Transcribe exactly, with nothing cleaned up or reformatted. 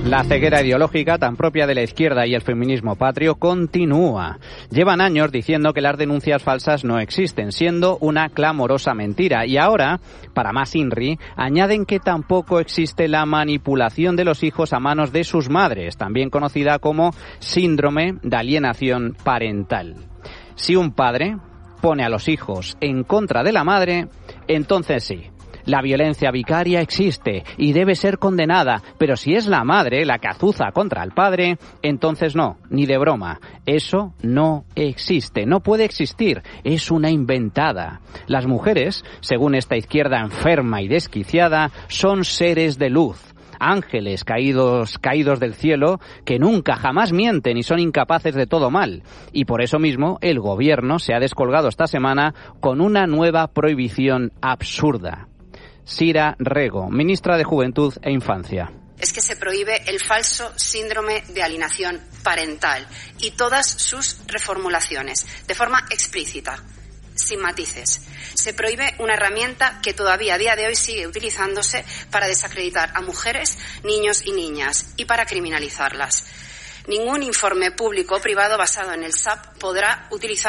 La ceguera ideológica, tan propia de la izquierda y el feminismo patrio, continúa. Llevan años diciendo que las denuncias falsas no existen, siendo una clamorosa mentira. Y ahora, para más inri, añaden que tampoco existe la manipulación de los hijos a manos de sus madres, también conocida como síndrome de alienación parental. Si un padre pone a los hijos en contra de la madre, entonces sí. La violencia vicaria existe y debe ser condenada, pero si es la madre la que azuza contra el padre, entonces no, ni de broma. Eso no existe, no puede existir, es una inventada. Las mujeres, según esta izquierda enferma y desquiciada, son seres de luz. Ángeles caídos, caídos del cielo, que nunca jamás mienten y son incapaces de todo mal. Y por eso mismo el gobierno se ha descolgado esta semana con una nueva prohibición absurda. Sira Rego, ministra de Juventud e Infancia. Es que se prohíbe el falso síndrome de alienación parental y todas sus reformulaciones, de forma explícita, sin matices. Se prohíbe una herramienta que todavía a día de hoy sigue utilizándose para desacreditar a mujeres, niños y niñas y para criminalizarlas. Ningún informe público o privado basado en el S A P podrá utilizar